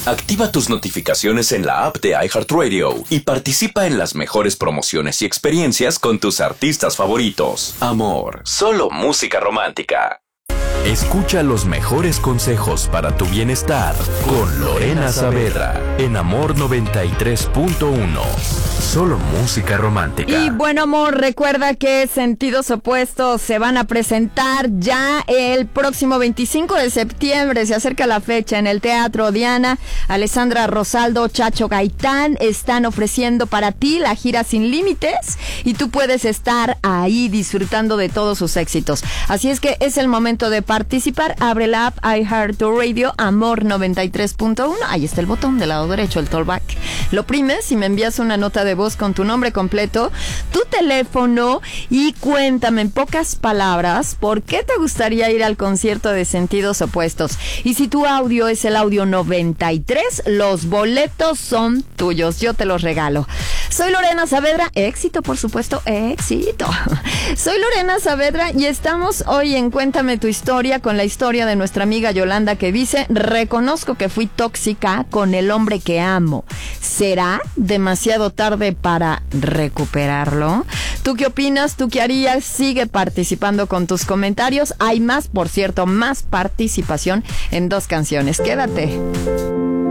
Activa tus notificaciones en la app de iHeartRadio y participa en las mejores promociones y experiencias con tus artistas favoritos. Amor, solo música romántica. Escucha los mejores consejos para tu bienestar con Lorena Saavedra en Amor 93.1. Solo música romántica. Y bueno, amor, recuerda que Sentidos Opuestos se van a presentar ya el próximo 25 de septiembre. Se acerca la fecha en el Teatro Diana. Alessandra Rosaldo, Chacho Gaitán están ofreciendo para ti la gira Sin Límites y tú puedes estar ahí disfrutando de todos sus éxitos. Así es que es el momento de participar. Abre la app iHeartRadio Amor 93.1. Ahí está el botón del lado derecho, el Talkback. Lo primes y me envías una nota de voz con tu nombre completo, tu teléfono y cuéntame en pocas palabras por qué te gustaría ir al concierto de Sentidos Opuestos. Y si tu audio es el audio 93, los boletos son tuyos. Yo te los regalo. Soy Lorena Saavedra. Éxito, por supuesto, éxito. Soy Lorena Saavedra y estamos hoy en Cuéntame tu historia con la historia de nuestra amiga Yolanda que dice: reconozco que fui tóxica con el hombre que amo. ¿Será demasiado tarde para recuperarlo? ¿Tú qué opinas? ¿Tú qué harías? Sigue participando con tus comentarios. Hay más, por cierto, más participación en 2 canciones. Quédate.